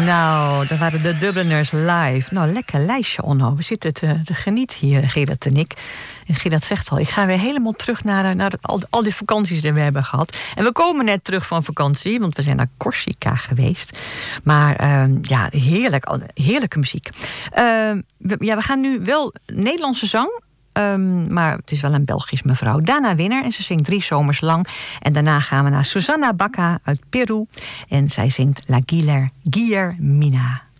Nou, dat waren de Dubliners live. Nou, lekker lijstje, Onno. We zitten te genieten hier, Gerard en ik. En Gerard zegt al, ik ga weer helemaal terug naar al die vakanties die we hebben gehad. En we komen net terug van vakantie, want we zijn naar Corsica geweest. Maar ja, heerlijke muziek. We gaan nu wel Nederlandse zang. Maar het is wel een Belgisch mevrouw. Dana Winner en ze zingt 3 zomers lang. En daarna gaan we naar Susana Baca uit Peru. En zij zingt La Guillermina.